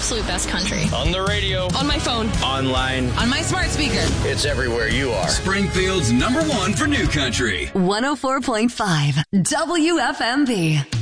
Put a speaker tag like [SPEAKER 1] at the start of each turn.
[SPEAKER 1] absolute best country.
[SPEAKER 2] On the radio.
[SPEAKER 3] On my phone.
[SPEAKER 2] Online.
[SPEAKER 3] On my smart speaker.
[SPEAKER 2] It's everywhere you are.
[SPEAKER 4] Springfield's #1 for new country.
[SPEAKER 5] 104.5 WFMB.